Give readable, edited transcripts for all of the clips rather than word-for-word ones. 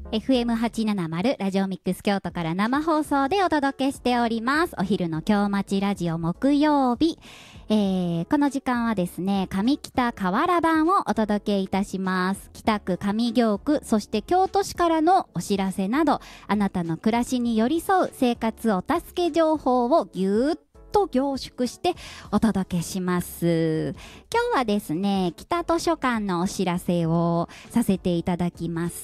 FM870 ラジオミックス京都から生放送でお届けしております。お昼の京町ラジオ木曜日、この時間はですね、上北河原版をお届けいたします。北区上京区、そして京都市からのお知らせなど、あなたの暮らしに寄り添う生活お助け情報をぎゅーっと凝縮してお届けします。今日はですね、北図書館のお知らせをさせていただきます。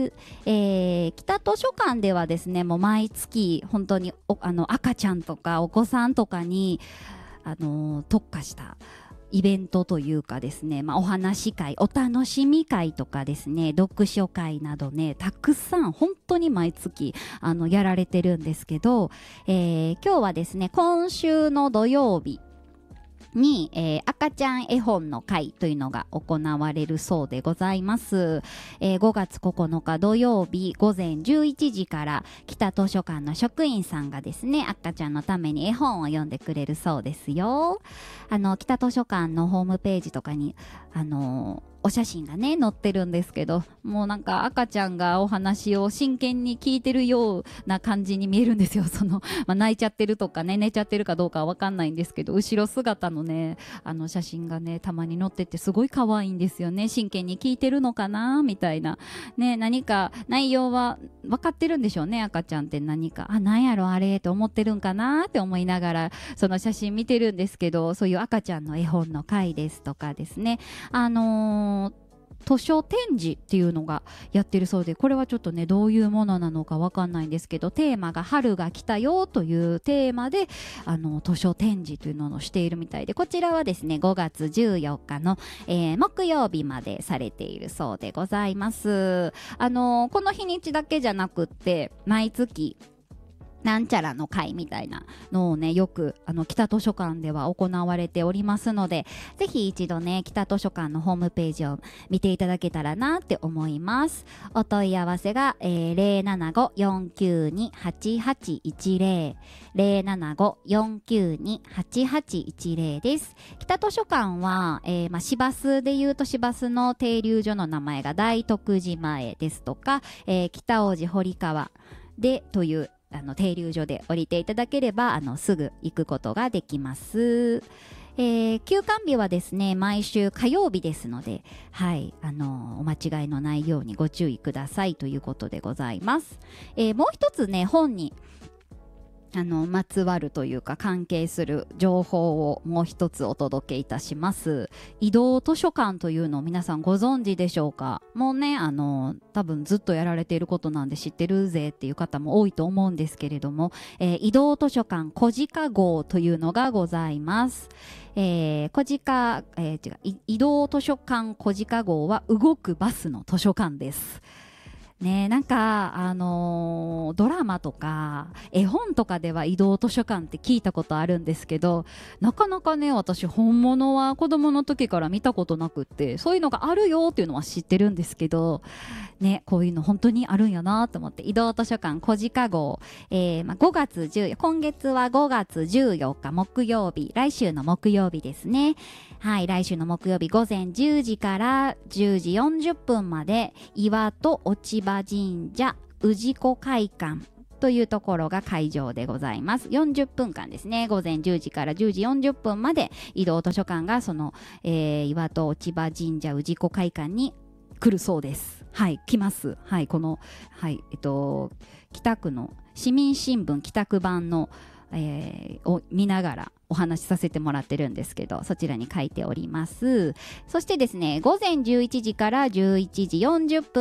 北図書館ではですね、もう毎月本当に赤ちゃんとかお子さんとかに特化したイベントというかですね、お話会、お楽しみ会とかですね、読書会などね、たくさん本当に毎月やられてるんですけど、今日はですね、今週の土曜日に、赤ちゃん絵本の会というのが行われるそうでございます。5月9日土曜日午前11時から北図書館の職員さんがですね、赤ちゃんのために絵本を読んでくれるそうですよ。北図書館のホームページとかにお写真がね載ってるんですけど、もうなんか赤ちゃんがお話を真剣に聞いてるような感じに見えるんですよ。泣いちゃってるとかね、寝ちゃってるかどうかは分かんないんですけど、後ろ姿のね写真がねたまに載っててすごい可愛いんですよね。真剣に聞いてるのかなみたいなね、何か内容は分かってるんでしょうね。赤ちゃんって何かなんやろあれと思ってるんかなって思いながらその写真見てるんですけど、そういう赤ちゃんの絵本の会ですとかですね、図書展示っていうのがやってるそうで、これはちょっとねどういうものなのかわかんないんですけど、テーマが春が来たよというテーマで図書展示というのをしているみたいで、こちらはですね5月14日の、木曜日までされているそうでございます。この日にちだけじゃなくって毎月なんちゃらの会みたいなのをねよく北図書館では行われておりますので、ぜひ一度ね北図書館のホームページを見ていただけたらなって思います。お問い合わせが、075-492-8810 075-492-8810です。北図書館は、市バスでいうと市バスの停留所の名前が大徳寺前ですとか、北大路堀川でという停留所で降りていただければすぐ行くことができます。休館日はですね毎週火曜日ですので、はいお間違いのないようにご注意くださいということでございます。もう一つね本にまつわるというか関係する情報をもう一つお届けいたします。移動図書館というのを皆さんご存知でしょうか。もうね多分ずっとやられていることなんで知ってるぜっていう方も多いと思うんですけれども、移動図書館小鹿号というのがございます。移動図書館小鹿号は動くバスの図書館ですね。なんかドラマとか絵本とかでは移動図書館って聞いたことあるんですけど、なかなかね私本物は子供の時から見たことなくって、そういうのがあるよっていうのは知ってるんですけどね、こういうの本当にあるんやなと思って。移動図書館小鹿号、5月14今月は5月14日木曜日、来週の木曜日ですね。はい、来週の木曜日午前10時から10時40分まで岩戸落葉神社氏子会館というところが会場でございます。40分間ですね。午前10時から10時40分まで移動図書館がその、岩戸落葉神社氏子会館に来るそうです。はい、来ます。はい、この、はい北区の市民新聞北区版のを見ながらお話しさせてもらってるんですけど、そちらに書いております。そしてですね午前11時から11時40分